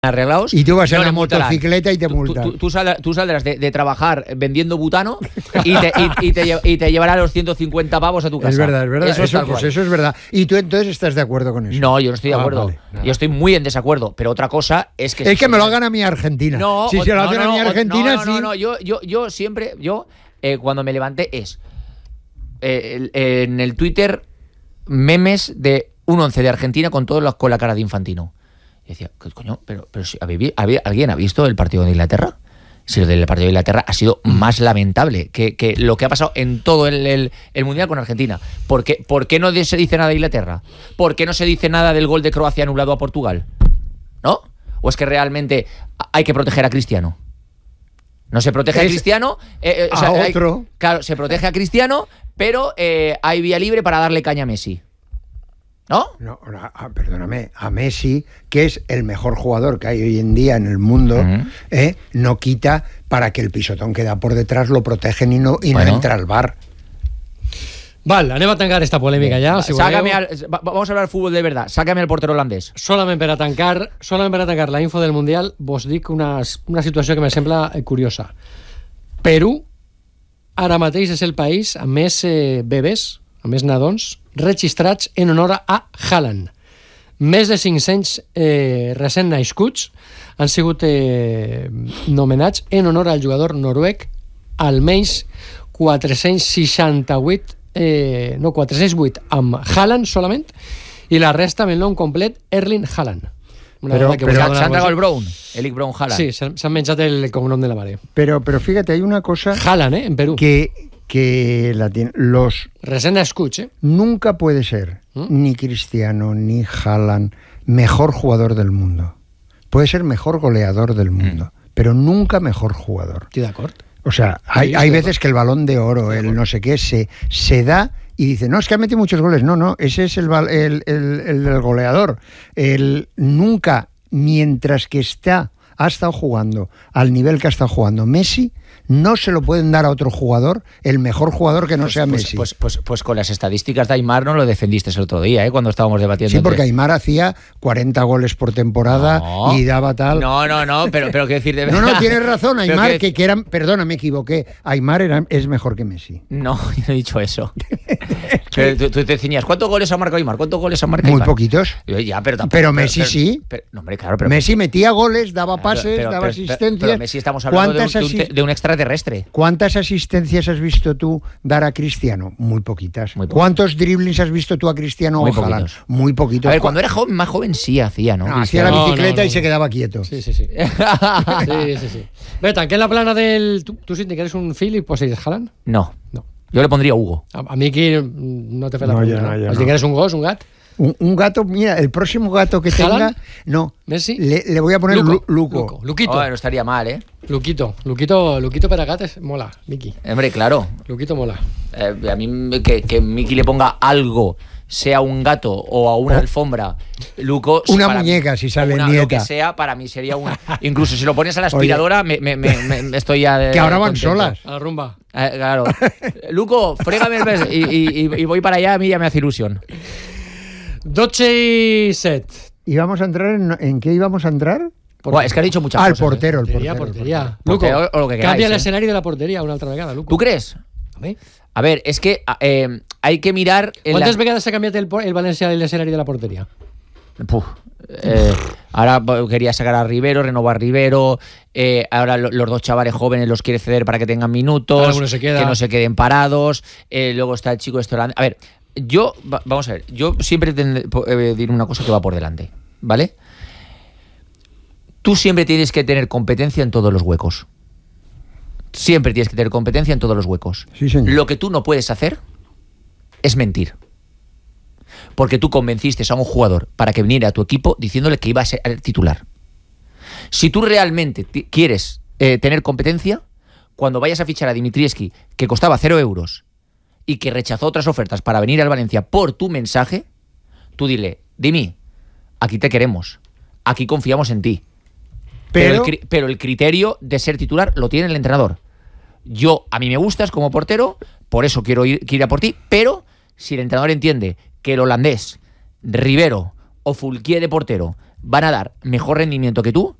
arreglados. Y tú vas no en la le multarán. motocicleta y te multan. Tú saldrás de trabajar vendiendo butano y te llevará los 150 pavos a tu casa. Es verdad. Eso Eso es verdad. ¿Y tú entonces estás de acuerdo con eso? No, yo no estoy de acuerdo. Vale. Yo estoy muy en desacuerdo. Pero otra cosa es que... Es que me lo hagan a mi Argentina. No, si se lo hacen a mi Argentina, sí. No. Yo siempre... cuando me levanté en el Twitter memes de un 11 de Argentina con la cara de Infantino. Y decía, coño, pero si ¿alguien ha visto el partido de Inglaterra? Si lo del partido de Inglaterra ha sido más lamentable que lo que ha pasado en todo el Mundial con Argentina. ¿Por qué no se dice nada de Inglaterra? ¿Por qué no se dice nada del gol de Croacia anulado a Portugal? ¿No? ¿O es que realmente hay que proteger a Cristiano? No se protege a Cristiano. Otro. Claro, se protege a Cristiano, pero hay vía libre para darle caña a Messi. ¿No? No, perdóname, a Messi, que es el mejor jugador que hay hoy en día en el mundo, no quita para que el pisotón que da por detrás lo protegen y no entra al VAR. Val, anem a tancar esta polèmica ja. Si vamos a hablar de fútbol de verdad. Sácame al portero holandès. Solament per a tancar la info del Mundial, vos dic una situació que me sembla curiosa. Perú ara mateix és el país amb més bebès, amb més nadons, registrats en honor a Haaland. Més de 500 recent nascuts han sigut nomenats en honor al jugador noruec, almenys 408 amb Haaland solament, i la resta amb el nom complet Erling Haaland. Pero se han tragado el Brown, Erling Brown Haaland. Sí, se han menjat el cognom de la mare. Pero fíjate, hay una cosa... Haaland, en Perú. Que la tienen los... Recién escuche. Nunca puede ser ni Cristiano ni Haaland mejor jugador del mundo. Puede ser mejor goleador del mundo, pero nunca mejor jugador. Estoy de acuerdo. O sea, hay veces que el Balón de Oro, el no sé qué, se da y dice, no, es que ha metido muchos goles. No, ese es el goleador. Nunca, mientras que ha estado jugando al nivel que ha estado jugando Messi, no se lo pueden dar a otro jugador, el mejor jugador que no sea Messi. Pues con las estadísticas de Aimar no lo defendiste el otro día, cuando estábamos debatiendo. Sí, porque Aimar hacía 40 goles por temporada y daba tal... No, pero qué decir de verdad. No, tienes razón, Aimar, que eran... Perdona, me equivoqué. Aimar es mejor que Messi. No, yo no he dicho eso. Tú te ciñas, ¿cuántos goles ha marcado Aimar? ¿Cuántos goles ha marcado Muy Aimar? poquitos. Ya, pero Messi sí. No, hombre, claro, pero Messi metía goles, daba pases, daba asistencias. Pero Messi estamos hablando de un extraterrestre. ¿Cuántas asistencias has visto tú dar a Cristiano? Muy poquitas. ¿Cuántos driblings has visto tú a Cristiano o Haaland? Muy poquitos. A ver, cuando era más joven sí hacía, ¿no? Hacía la bicicleta y se quedaba quieto. Sí. sí. Ve, tanqué la plana del... ¿Tú si te quieres un fill y posees Haaland? No. Yo le pondría Hugo. A mí que no te fe la pregunta. No. Si quieres un gos, un gat. Un gato, mira, el próximo gato que tenga, no, Messi, le voy a poner Luco. Luquito. No estaría mal, ¿eh? Luquito para gatos mola, Miki. Hombre, claro. Luquito mola. A mí que Miki le ponga algo, sea un gato o a una alfombra, Luco... Una muñeca, si sale nieta. Lo que sea, para mí sería un... Incluso si lo pones a la aspiradora, me estoy ya... Que ahora van contento. solas. A la rumba. Claro. Luco, frégame el beso. Y voy para allá, a mí ya me hace ilusión. 12:07. ¿Y vamos a entrar en qué íbamos a entrar? Es que ha dicho muchas cosas. Portero. Portería. Luco, cambia el escenario de la portería una altra vegada, Luco. ¿Tú crees? A ver, es que hay que mirar... ¿Cuántas vegades ha cambiado el Valencia el escenario de la portería? Ahora quería sacar a Rivero, renovar Rivero. Ahora los dos chavales jóvenes los quiere ceder para que tengan minutos, que no se queden parados. Luego está el chico de Estorán. A ver, vamos a ver, yo siempre diré una cosa que va por delante, ¿vale? Tú siempre tienes que tener competencia en todos los huecos. Siempre tienes que tener competencia en todos los huecos. Sí, señor. Lo que tú no puedes hacer es mentir. Porque tú convenciste a un jugador para que viniera a tu equipo diciéndole que iba a ser el titular. Si tú realmente quieres tener competencia, cuando vayas a fichar a Dimitrievski, que costaba 0 euros, y que rechazó otras ofertas para venir al Valencia por tu mensaje, tú dile, Dimi, aquí te queremos, aquí confiamos en ti. Pero el criterio de ser titular lo tiene el entrenador. A mí me gustas como portero, por eso quiero ir a por ti, pero si el entrenador entiende que el holandés, Rivero o Fulquier de portero van a dar mejor rendimiento que tú